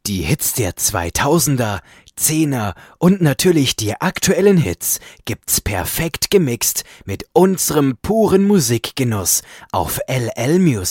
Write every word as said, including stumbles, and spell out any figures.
Die Hits der zweitausender, Zehner und natürlich die aktuellen Hits gibt's perfekt gemixt mit unserem puren Musikgenuss auf L L Music.